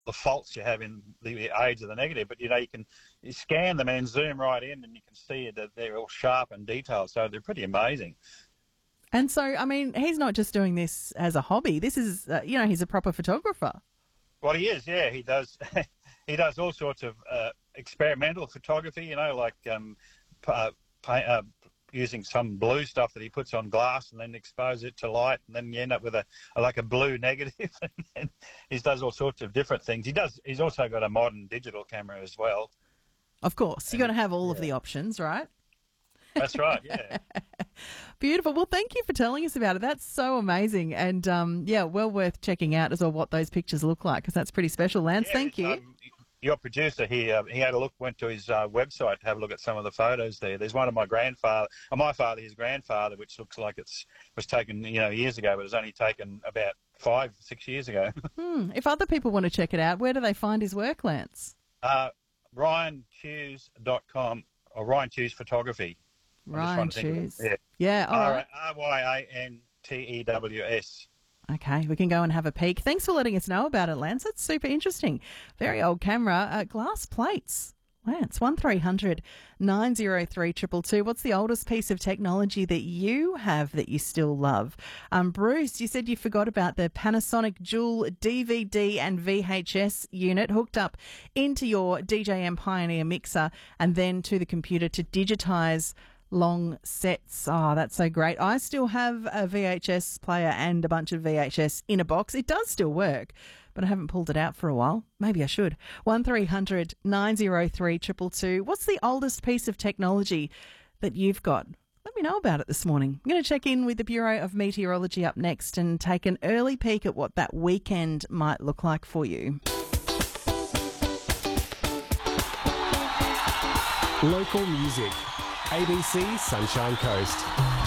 the faults you have in the age of the negative, but you scan them and zoom right in, and you can see that they're all sharp and detailed. So they're pretty amazing. And so, I mean, he's not just doing this as a hobby. This is, he's a proper photographer. Well, he is. Yeah, he does. He does all sorts of experimental photography. Like using some blue stuff that he puts on glass and then expose it to light, and then you end up with a blue negative. And he does all sorts of different things. He's also got a modern digital camera as well. Of course, you've got to have all of the options, right? That's right. Yeah. Beautiful. Well, thank you for telling us about it. That's so amazing, and well worth checking out as well what those pictures look like, because that's pretty special. Lance, thank you. Your producer here, he had a look, went to his website to have a look at some of the photos there. There's one of my father, his grandfather, which looks like was taken, years ago, but it was only taken about 5-6 years ago. If other people want to check it out, where do they find his work, Lance? RyanChews.com or Ryan Chews Photography. Ryan Chews. Yeah. All right. RYANTEWS. Okay, we can go and have a peek. Thanks for letting us know about it, Lance. That's super interesting. Very old camera. Glass plates. Lance, 1300 903 222. What's the oldest piece of technology that you have that you still love? Bruce, you said you forgot about the Panasonic dual DVD and VHS unit hooked up into your DJM Pioneer mixer and then to the computer to digitise long sets. Oh, that's so great. I still have a VHS player and a bunch of VHS in a box. It does still work, but I haven't pulled it out for a while. Maybe I should. 1300 903 222. What's the oldest piece of technology that you've got? Let me know about it this morning. I'm going to check in with the Bureau of Meteorology up next and take an early peek at what that weekend might look like for you. Local music. ABC Sunshine Coast.